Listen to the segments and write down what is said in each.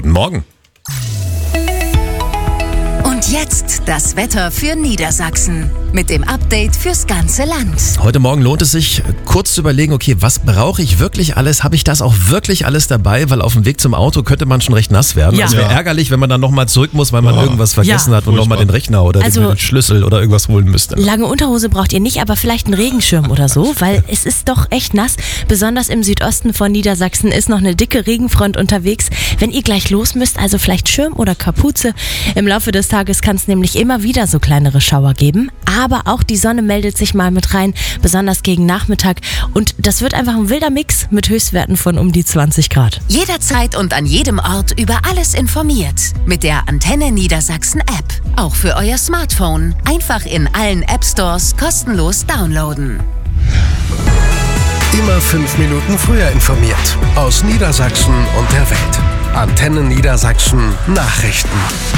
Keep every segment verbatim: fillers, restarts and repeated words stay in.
Guten Morgen. Und jetzt das Wetter für Niedersachsen mit dem Update fürs ganze Land. Heute Morgen lohnt es sich, kurz zu überlegen, okay, was brauche ich wirklich alles? Habe ich das auch wirklich alles dabei? Weil auf dem Weg zum Auto könnte man schon recht nass werden. Ja. Es wäre Ja. ärgerlich, wenn man dann nochmal zurück muss, weil man Oh. irgendwas vergessen Ja. hat und nochmal den Rechner oder Also, den Schlüssel oder irgendwas holen müsste. Lange Unterhose braucht ihr nicht, aber vielleicht einen Regenschirm oder so, weil es ist doch echt nass. Besonders im Südosten von Niedersachsen ist noch eine dicke Regenfront unterwegs. Wenn ihr gleich los müsst, also vielleicht Schirm oder Kapuze. Im Laufe des Tages kann es nämlich immer wieder so kleinere Schauer geben. Aber auch die Sonne meldet sich mal mit rein, besonders gegen Nachmittag. Und das wird einfach ein wilder Mix mit Höchstwerten von um die zwanzig Grad. Jederzeit und an jedem Ort über alles informiert. Mit der Antenne Niedersachsen App. Auch für euer Smartphone. Einfach in allen App Stores kostenlos downloaden. Immer fünf Minuten früher informiert. Aus Niedersachsen und der Welt. Antenne Niedersachsen Nachrichten.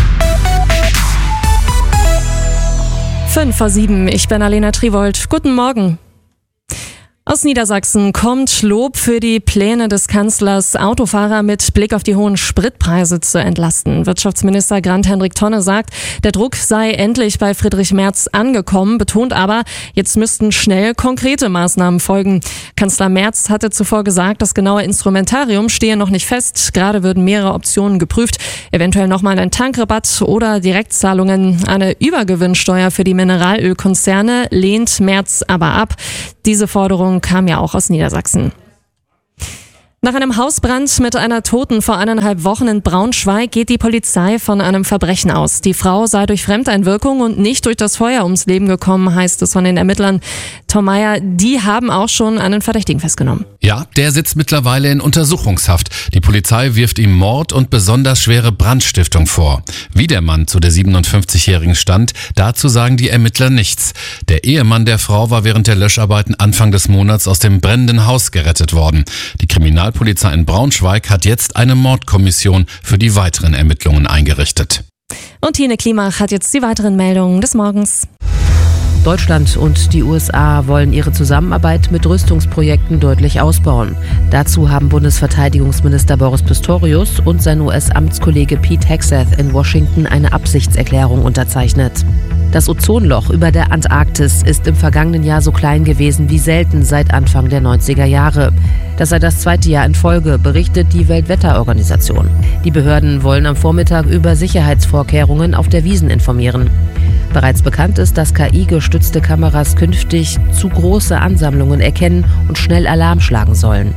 Fünf vor sieben, ich bin Alena Triwold. Guten Morgen. Aus Niedersachsen kommt Lob für die Pläne des Kanzlers, Autofahrer mit Blick auf die hohen Spritpreise zu entlasten. Wirtschaftsminister Grant-Hendrik Tonne sagt, der Druck sei endlich bei Friedrich Merz angekommen, betont aber, jetzt müssten schnell konkrete Maßnahmen folgen. Kanzler Merz hatte zuvor gesagt, das genaue Instrumentarium stehe noch nicht fest. Gerade würden mehrere Optionen geprüft, eventuell nochmal ein Tankrabatt oder Direktzahlungen. Eine Übergewinnsteuer für die Mineralölkonzerne lehnt Merz aber ab. Diese Forderung kam ja auch aus Niedersachsen. Nach einem Hausbrand mit einer Toten vor eineinhalb Wochen in Braunschweig geht die Polizei von einem Verbrechen aus. Die Frau sei durch Fremdeinwirkung und nicht durch das Feuer ums Leben gekommen, heißt es von den Ermittlern. Tom Meyer, die haben auch schon einen Verdächtigen festgenommen. Ja, der sitzt mittlerweile in Untersuchungshaft. Die Polizei wirft ihm Mord und besonders schwere Brandstiftung vor. Wie der Mann zu der siebenundfünfzigjährigen stand, dazu sagen die Ermittler nichts. Der Ehemann der Frau war während der Löscharbeiten Anfang des Monats aus dem brennenden Haus gerettet worden. Die Kriminalpolizei in Braunschweig hat jetzt eine Mordkommission für die weiteren Ermittlungen eingerichtet. Und Tine Klimach hat jetzt die weiteren Meldungen des Morgens. Deutschland und die U S A wollen ihre Zusammenarbeit mit Rüstungsprojekten deutlich ausbauen. Dazu haben Bundesverteidigungsminister Boris Pistorius und sein U S-Amtskollege Pete Hegseth in Washington eine Absichtserklärung unterzeichnet. Das Ozonloch über der Antarktis ist im vergangenen Jahr so klein gewesen wie selten seit Anfang der neunziger Jahre. Das sei das zweite Jahr in Folge, berichtet die Weltwetterorganisation. Die Behörden wollen am Vormittag über Sicherheitsvorkehrungen auf der Wiesn informieren. Bereits bekannt ist, dass K I-gestützte Kameras künftig zu große Ansammlungen erkennen und schnell Alarm schlagen sollen.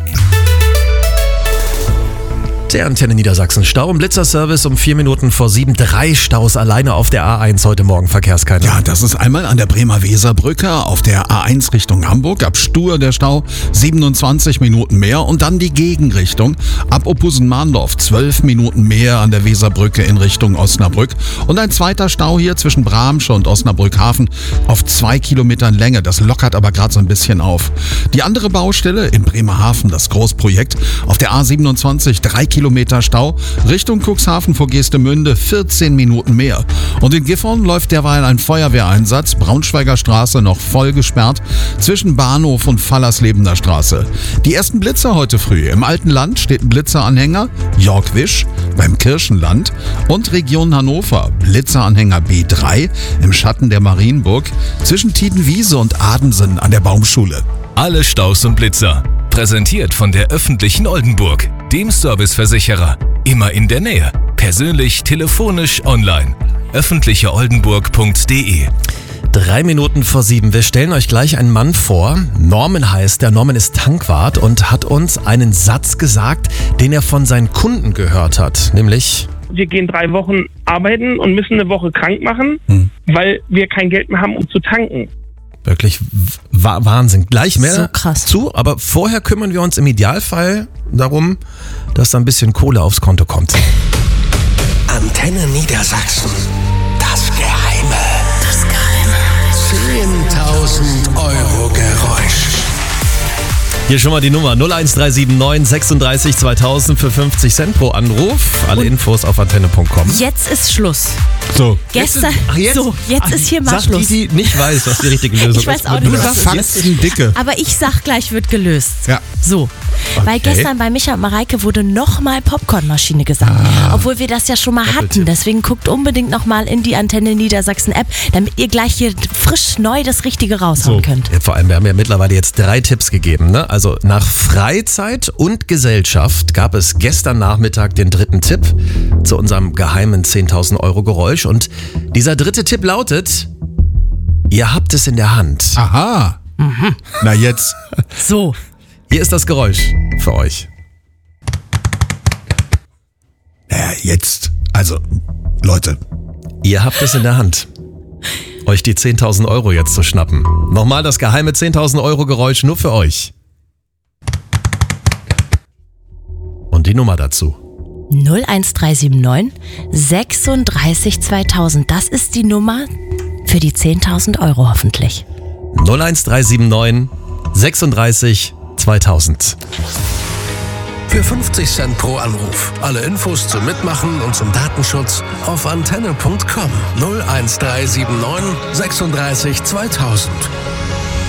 Der Antenne Niedersachsen. Stau- und Blitzerservice um vier Minuten vor sieben. Drei Staus alleine auf der A eins heute Morgen. Verkehrskarte. Ja, das ist einmal an der Bremer-Weser-Brücke auf der A eins Richtung Hamburg. Ab Stur der Stau siebenundzwanzig Minuten mehr und dann die Gegenrichtung. Ab Oppusen-Mahndorf zwölf Minuten mehr an der Weserbrücke in Richtung Osnabrück. Und ein zweiter Stau hier zwischen Bramsche und Osnabrück-Hafen auf zwei Kilometern Länge. Das lockert aber gerade so ein bisschen auf. Die andere Baustelle in Bremerhaven, das Großprojekt, auf der A siebenundzwanzig drei Kilometer Stau, Richtung Cuxhaven vor Geestemünde vierzehn Minuten mehr. Und in Gifhorn läuft derweil ein Feuerwehreinsatz, Braunschweiger Straße noch voll gesperrt, zwischen Bahnhof und Fallerslebener Straße. Die ersten Blitzer heute früh. Im Alten Land steht ein Blitzeranhänger, Jörg Wisch, beim Kirchenland und Region Hannover, Blitzeranhänger B drei im Schatten der Marienburg, zwischen Tiedenwiese und Adensen an der Baumschule. Alle Staus und Blitzer. Präsentiert von der öffentlichen Oldenburg, dem Serviceversicherer. Immer in der Nähe. Persönlich, telefonisch, online. öffentliche oldenburg punkt de. Drei Minuten vor sieben. Wir stellen euch gleich einen Mann vor. Norman heißt er. Norman ist Tankwart und hat uns einen Satz gesagt, den er von seinen Kunden gehört hat. Nämlich: Wir gehen drei Wochen arbeiten und müssen eine Woche krank machen, hm. weil wir kein Geld mehr haben, um zu tanken. Wirklich w- Wahnsinn. Gleich mehr so krass. zu, aber vorher kümmern wir uns im Idealfall darum, dass da ein bisschen Kohle aufs Konto kommt. Antenne Niedersachsen. Das Geheime. Das Geheime. zehntausend Euro Geräusch. Hier schon mal die Nummer null eins drei sieben neun sechsunddreißig zweitausend für fünfzig Cent pro Anruf. Alle Infos auf antenne punkt com. Jetzt ist Schluss. So. Gestern, Ach, jetzt, so, jetzt ach, ist hier mal sagt Schluss. Die, die nicht weiß, was die richtige Lösung ist. Ich weiß auch nicht, was Fakten dicke. Aber ich sag gleich, wird gelöst. Ja. So, Okay. Weil gestern bei Micha und Mareike wurde nochmal Popcornmaschine gesagt. Ah. Obwohl wir das ja schon mal hatten. Deswegen guckt unbedingt nochmal in die Antenne Niedersachsen App, damit ihr gleich hier frisch neu das Richtige raushauen so. könnt. Ja, vor allem, wir haben ja mittlerweile jetzt drei Tipps gegeben. Ne? Also nach Freizeit und Gesellschaft gab es gestern Nachmittag den dritten Tipp zu unserem geheimen zehntausend Euro Geräusch. Und dieser dritte Tipp lautet: Ihr habt es in der Hand. Aha. Mhm. Na jetzt. So. Hier ist das Geräusch für euch. Naja, jetzt. Also, Leute. Ihr habt es in der Hand, euch die zehntausend Euro jetzt zu schnappen. Nochmal das geheime zehntausend Euro Geräusch nur für euch. Und die Nummer dazu. null eins drei sieben neun sechsunddreißig zweitausend. Das ist die Nummer für die zehntausend Euro hoffentlich. null eins drei sieben neun sechsunddreißig zweitausend. Für fünfzig Cent pro Anruf. Alle Infos zum Mitmachen und zum Datenschutz auf antenne punkt com. null eins drei sieben neun sechsunddreißig zweitausend.